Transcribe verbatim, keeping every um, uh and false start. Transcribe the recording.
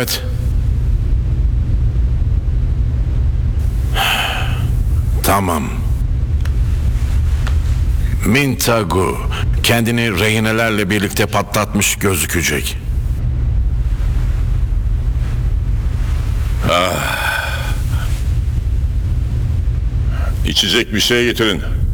Evet. Tamam. Mintagu kendini rehinelerle birlikte patlatmış gözükecek. İçecek bir şey getirin.